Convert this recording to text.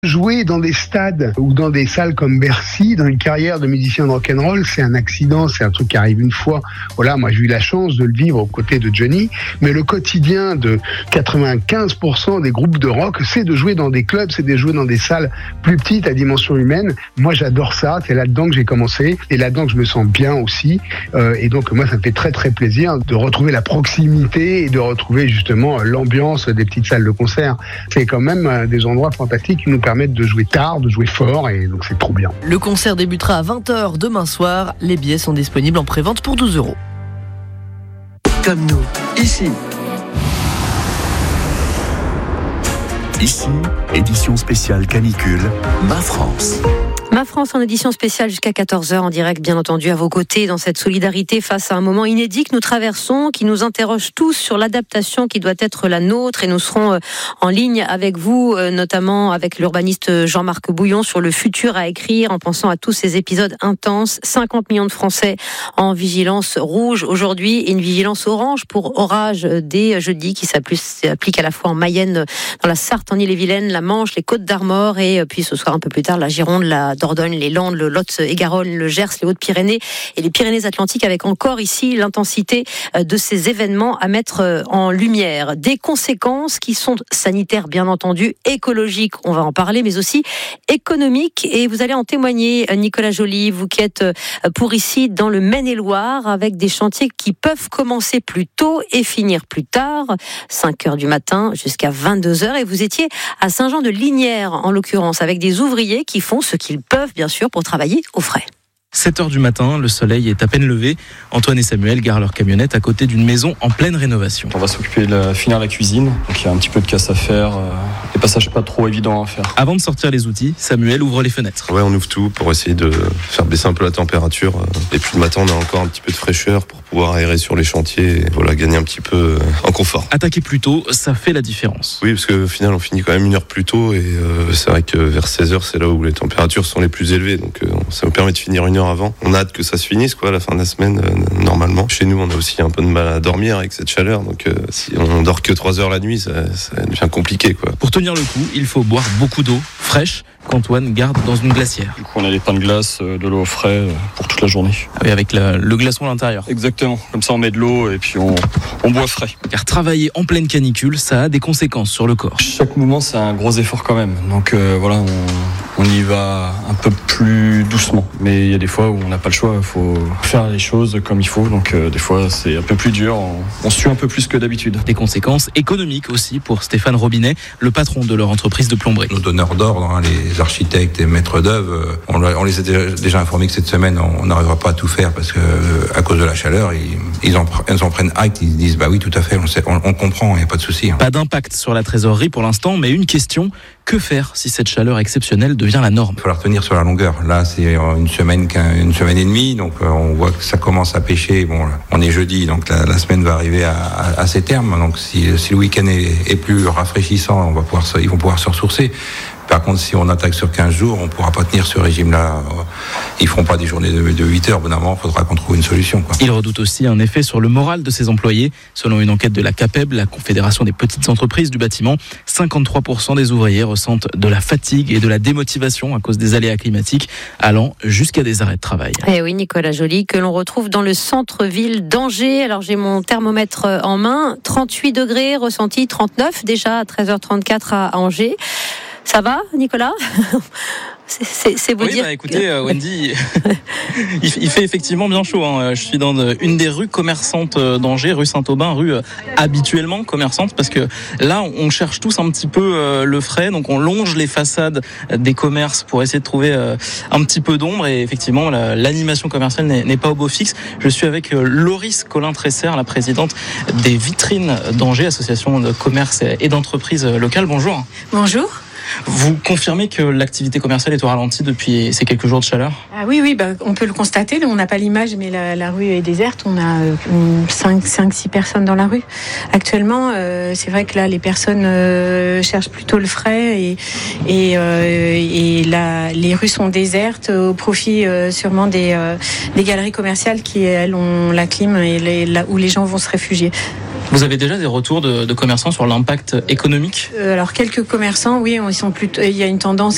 Jouer dans des stades ou dans des salles comme Bercy, dans une carrière de musicien de rock'n'roll, c'est un accident, c'est un truc qui arrive une fois. Voilà, moi j'ai eu la chance de le vivre aux côtés de Johnny, mais le quotidien de 95% des groupes de rock, c'est de jouer dans des clubs, c'est de jouer dans des salles plus petites à dimension humaine. Moi j'adore ça, c'est là-dedans que j'ai commencé et là-dedans que je me sens bien aussi. Et donc moi ça me fait très très plaisir de retrouver la proximité et de retrouver justement l'ambiance des petites salles de concert. C'est quand même des endroits fantastiques qui nous permettent de jouer tard, de jouer fort, et donc c'est trop bien. Le concert débutera à 20h demain soir. Les billets sont disponibles en prévente pour 12 €. Comme nous, ici. Ici, édition spéciale canicule, Ma France. Ma France en édition spéciale jusqu'à 14h en direct, bien entendu, à vos côtés dans cette solidarité face à un moment inédit que nous traversons, qui nous interroge tous sur l'adaptation qui doit être la nôtre, et nous serons en ligne avec vous, notamment avec l'urbaniste Jean-Marc Bouillon, sur le futur à écrire en pensant à tous ces épisodes intenses. 50 millions de Français en vigilance rouge aujourd'hui et une vigilance orange pour orage dès jeudi qui s'applique à la fois en Mayenne, dans la Sarthe, en Ille-et-Vilaine, la Manche, les Côtes d'Armor et puis ce soir un peu plus tard la Gironde, la Dordogne, les Landes, le Lot-et-Garonne, le Gers, les Hautes-Pyrénées et les Pyrénées-Atlantiques, avec encore ici l'intensité de ces événements à mettre en lumière. Des conséquences qui sont sanitaires, bien entendu, écologiques, on va en parler, mais aussi économiques. Et vous allez en témoigner, Nicolas Joly, vous qui êtes pour ici dans le Maine-et-Loire, avec des chantiers qui peuvent commencer plus tôt et finir plus tard, 5h du matin jusqu'à 22h. Et vous étiez à Saint-Jean-de-Lignières, en l'occurrence, avec des ouvriers qui font ce qu'ils peuvent, bien sûr, pour travailler au frais. 7h du matin, le soleil est à peine levé. Antoine et Samuel garent leur camionnette à côté d'une maison en pleine rénovation. On va s'occuper de finir la cuisine, donc il y a un petit peu de casse à faire, des passages pas trop évidents à faire. Avant de sortir les outils, Samuel ouvre les fenêtres. Ouais, on ouvre tout pour essayer de faire baisser un peu la température. Et puis le matin, on a encore un petit peu de fraîcheur pour pouvoir aérer sur les chantiers et voilà, gagner un petit peu en confort. Attaquer plus tôt, ça fait la différence. Oui, parce qu'au final, on finit quand même 1 heure plus tôt et c'est vrai que vers 16h, c'est là où les températures sont les plus élevées. Donc ça nous permet de finir 1 heure avant. On a hâte que ça se finisse, à la fin de la semaine, normalement. Chez nous, on a aussi un peu de mal à dormir avec cette chaleur. Donc si on dort que 3 heures la nuit, ça devient compliqué, Pour tenir le coup, il faut boire beaucoup d'eau fraîche qu'Antoine garde dans une glacière. Du coup, on a des pains de glace, de l'eau au frais pour toute la journée. Ah oui, avec le glaçon à l'intérieur. Exactement. Comme ça, on met de l'eau et puis on boit frais. Car travailler en pleine canicule, ça a des conséquences sur le corps. Chaque mouvement, c'est un gros effort quand même. Donc voilà, on y va un peu plus doucement. Mais il y a des fois où on n'a pas le choix. Il faut faire les choses comme il faut. Donc des fois, c'est un peu plus dur. On sue un peu plus que d'habitude. Des conséquences économiques aussi pour Stéphane Robinet, le patron de leur entreprise de plomberie. Nos donneurs d'ordre, les architectes et maîtres d'œuvre, on les a déjà informés que cette semaine, on n'arrivera pas à tout faire parce que à cause de la chaleur, ils en prennent acte. Ils disent bah oui, tout à fait, on comprend, il n'y a pas de souci. Pas d'impact sur la trésorerie pour l'instant, mais une question: que faire si cette chaleur exceptionnelle devient la norme? Il faut la retenir sur la longueur. Là, c'est une semaine et demie, donc on voit que ça commence à pêcher. Bon, on est jeudi, donc la semaine va arriver à ses termes. Donc si le week-end est plus rafraîchissant, ils vont pouvoir se ressourcer. Par contre, si on attaque sur 15 jours, on ne pourra pas tenir ce régime-là. Ils ne feront pas des journées de 8 heures. Bon, il faudra qu'on trouve une solution. Il redoute aussi un effet sur le moral de ses employés. Selon une enquête de la CAPEB, la Confédération des petites entreprises du bâtiment, 53% des ouvriers ressentent de la fatigue et de la démotivation à cause des aléas climatiques, allant jusqu'à des arrêts de travail. Et oui, Nicolas Joly, que l'on retrouve dans le centre-ville d'Angers. Alors j'ai mon thermomètre en main, 38 degrés, ressenti 39 déjà à 13h34 à Angers. Ça va, Nicolas? C'est vous dire. Écoutez, Wendy, il fait effectivement bien chaud. Je suis dans une des rues commerçantes d'Angers, rue Saint-Aubin, rue habituellement commerçante, parce que là, on cherche tous un petit peu le frais. Donc, on longe les façades des commerces pour essayer de trouver un petit peu d'ombre. Et effectivement, l'animation commerciale n'est pas au beau fixe. Je suis avec Loris Collin-Tresser, la présidente des Vitrines d'Angers, association de commerce et d'entreprises locales. Bonjour. Bonjour. Vous confirmez que l'activité commerciale est au ralenti depuis ces quelques jours de chaleur? Ah oui, on peut le constater. On n'a pas l'image, mais la rue est déserte. On a 5-6 personnes dans la rue. Actuellement, c'est vrai que là, les personnes cherchent plutôt le frais et les rues sont désertes au profit sûrement des galeries commerciales qui, elles, ont la clim et où les gens vont se réfugier. Vous avez déjà des retours de commerçants sur l'impact économique ? Alors quelques commerçants, oui, ils sont plutôt. Il y a une tendance